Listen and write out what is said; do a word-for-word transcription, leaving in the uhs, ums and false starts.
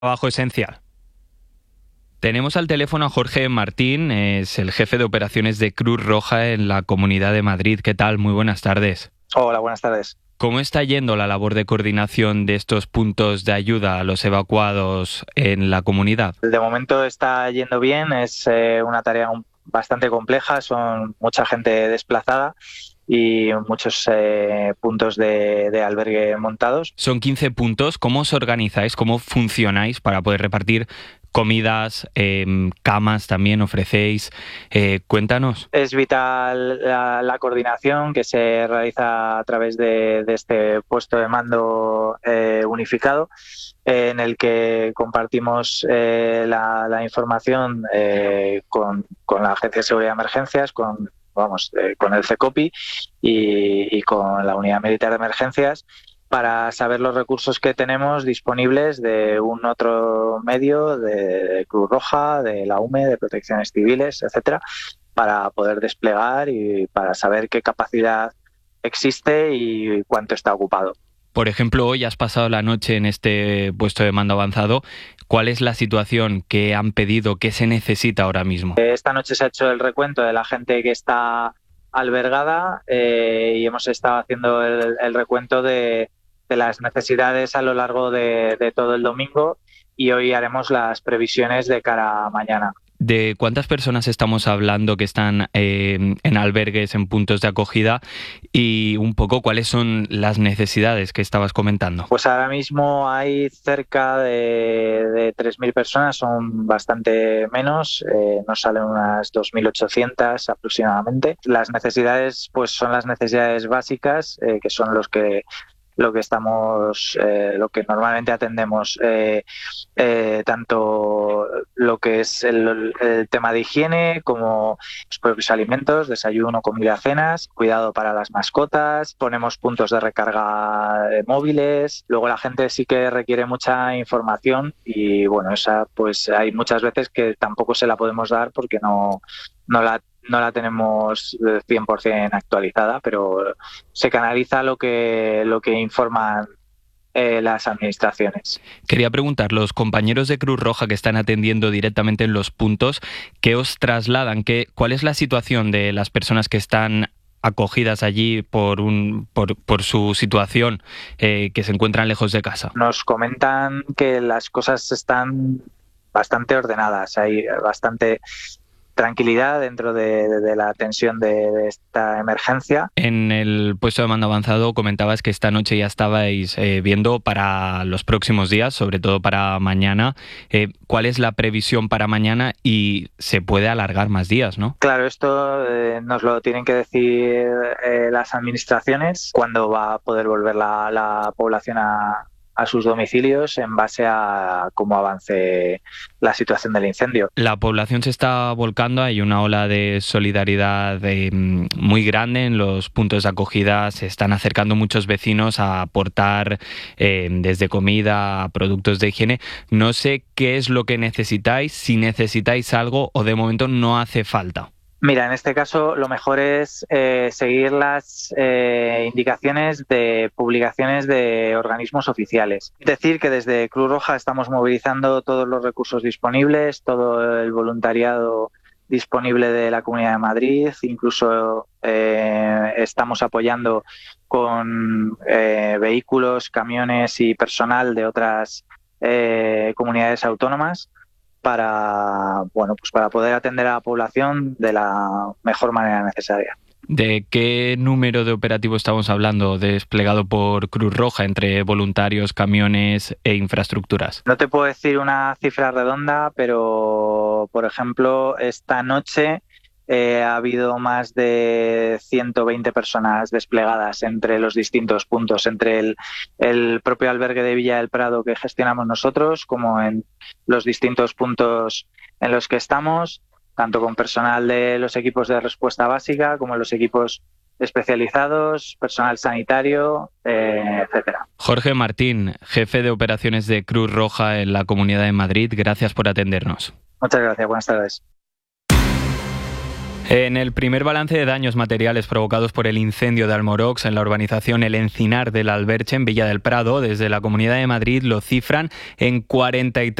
Trabajo esencial. Tenemos al teléfono a Jorge Martín, es el jefe de operaciones de Cruz Roja en la Comunidad de Madrid. ¿Qué tal? Muy buenas tardes. Hola, buenas tardes. ¿Cómo está yendo la labor de coordinación de estos puntos de ayuda a los evacuados en la comunidad? De momento está yendo bien, es eh, una tarea bastante compleja, son mucha gente desplazada y muchos eh, puntos de, de albergue montados. Son quince puntos. ¿Cómo os organizáis? ¿Cómo funcionáis para poder repartir comidas, eh, camas también ofrecéis? Eh, cuéntanos. Es vital la, la coordinación que se realiza a través de, de este puesto de mando eh, unificado, eh, en el que compartimos eh, la, la información eh, con, con la Agencia de Seguridad de Emergencias, con vamos, eh, con el CECOPI y, y con la Unidad Militar de Emergencias, para saber los recursos que tenemos disponibles de un otro medio, de Cruz Roja, de la U M E, de Protecciones Civiles, etcétera, para poder desplegar y para saber qué capacidad existe y cuánto está ocupado. Por ejemplo, hoy has pasado la noche en este puesto de mando avanzado. ¿Cuál es la situación que han pedido, qué se necesita ahora mismo? Esta noche se ha hecho el recuento de la gente que está albergada eh, y hemos estado haciendo el, el recuento de, de las necesidades a lo largo de, de todo el domingo, y hoy haremos las previsiones de cara a mañana. ¿De cuántas personas estamos hablando que están eh, en albergues, en puntos de acogida? Y un poco, ¿cuáles son las necesidades que estabas comentando? Pues ahora mismo hay cerca de, de tres mil personas, son bastante menos, eh, nos salen unas dos mil ochocientas aproximadamente. Las necesidades pues son las necesidades básicas, eh, que son los que lo que estamos, eh, lo que normalmente atendemos, eh, eh, tanto lo que es el, el tema de higiene como los propios alimentos, desayuno, comida, cenas, cuidado para las mascotas, ponemos puntos de recarga de móviles. Luego la gente sí que requiere mucha información y bueno, esa pues hay muchas veces que tampoco se la podemos dar porque no, no la No la tenemos cien por ciento actualizada, pero se canaliza lo que, lo que informan eh, las administraciones. Quería preguntar, los compañeros de Cruz Roja que están atendiendo directamente en los puntos, ¿qué os trasladan? ¿Qué, ¿Cuál es la situación de las personas que están acogidas allí por, un, por, por su situación, eh, que se encuentran lejos de casa? Nos comentan que las cosas están bastante ordenadas, hay bastante tranquilidad dentro de, de, de la tensión de, de esta emergencia. En el puesto de mando avanzado comentabas que esta noche ya estabais eh, viendo para los próximos días, sobre todo para mañana. Eh, ¿Cuál es la previsión para mañana y se puede alargar más días, no? Claro, esto eh, nos lo tienen que decir eh, las administraciones, cuándo va a poder volver la, la población a a sus domicilios en base a cómo avance la situación del incendio. La población se está volcando, hay una ola de solidaridad eh, muy grande en los puntos de acogida, se están acercando muchos vecinos a aportar eh, desde comida a productos de higiene. No sé qué es lo que necesitáis, si necesitáis algo o de momento no hace falta. Mira, en este caso lo mejor es eh, seguir las eh, indicaciones de publicaciones de organismos oficiales. Es decir, que desde Cruz Roja estamos movilizando todos los recursos disponibles, todo el voluntariado disponible de la Comunidad de Madrid, incluso eh, estamos apoyando con eh, vehículos, camiones y personal de otras eh, comunidades autónomas, para bueno pues para poder atender a la población de la mejor manera necesaria. ¿De qué número de operativo estamos hablando desplegado por Cruz Roja entre voluntarios, camiones e infraestructuras? No te puedo decir una cifra redonda, pero por ejemplo esta noche Eh, ha habido más de ciento veinte personas desplegadas entre los distintos puntos, entre el, el propio albergue de Villa del Prado que gestionamos nosotros, como en los distintos puntos en los que estamos, tanto con personal de los equipos de respuesta básica como los equipos especializados, personal sanitario, eh, etcétera. Jorge Martín, jefe de operaciones de Cruz Roja en la Comunidad de Madrid, gracias por atendernos. Muchas gracias, buenas tardes. En el primer balance de daños materiales provocados por el incendio de Almorox en la urbanización El Encinar del Alberche, en Villa del Prado, desde la Comunidad de Madrid lo cifran en cuarenta y tres